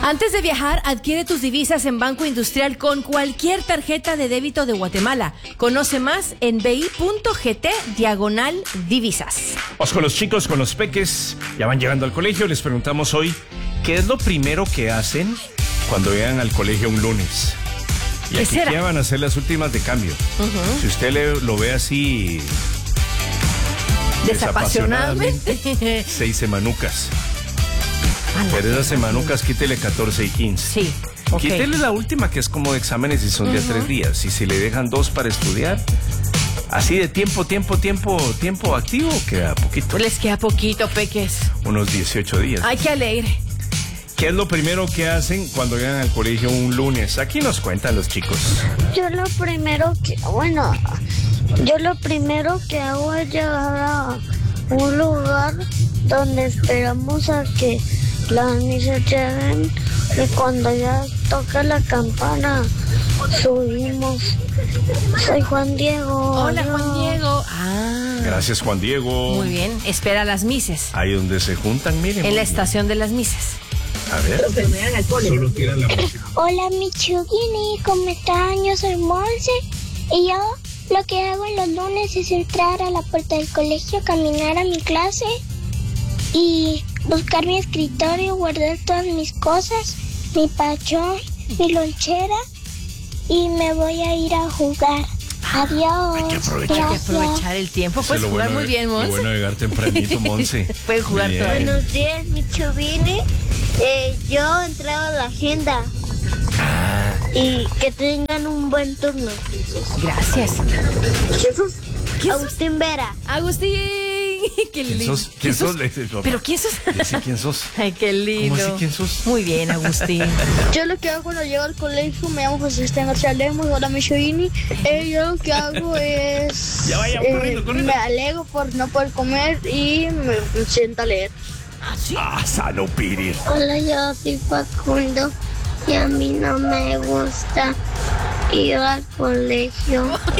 Antes de viajar, adquiere tus divisas en Banco Industrial con cualquier tarjeta de débito de Guatemala. Conoce más en bi.gt/divisas. Vamos con los chicos, con los peques. Ya van llegando al colegio. Les preguntamos hoy, ¿qué es lo primero que hacen cuando llegan al colegio un lunes? Y aquí ya van a ser las últimas de cambio. Si usted lo ve así desapasionadamente, 6 semanucas. Pero esas semanucas quítele 14 y 15. Sí. Okay. Quítele la última, que es como de exámenes y son de 3 días. Y si le dejan 2 para estudiar, así de tiempo activo, queda poquito. Les queda poquito, peques. Unos 18 días. Ay, qué alegre. ¿Qué es lo primero que hacen cuando llegan al colegio un lunes? Aquí nos cuentan los chicos. Yo lo primero que hago es llegar a un lugar donde esperamos a que las misas lleguen, y cuando ya toca la campana subimos. Soy Juan Diego. Hola, Juan Diego. Gracias, Juan Diego. Muy bien, espera las mises. Ahí donde se juntan, miren. En la estación de las mises. A ver. Solo tiran la música. Hola, mi Chugini, ¿cómo están? Yo soy Monse y yo lo que hago en los lunes es entrar a la puerta del colegio, caminar a mi clase y buscar mi escritorio, guardar todas mis cosas, mi pachón, mi lonchera, y me voy a ir a jugar. Adiós. Hay que aprovechar el tiempo. Puedes jugar muy bien, Monse. Qué bueno llegar tempranito, Monse. Puedes jugar todavía. Buenos días, mi Chubini. Yo entraba a la agenda. Y que tengan un buen turno. Gracias. Jesús. Agustín Vera. Agustín. Qué lindo. ¿Quién sos? ¿Pero quién sos? Sí, ¿quién sos? Ay, qué lindo. ¿Cómo así, quién sos? Muy bien, Agustín. Yo lo que hago cuando llego al colegio, me llamo José Esteban García Lemos, hola Michoini. Yo lo que hago es... Ya vaya, corriendo. Me alegro por no poder comer y me siento a leer. Sano Pirir. Hola, yo soy Facundo y a mí no me gusta ir al colegio.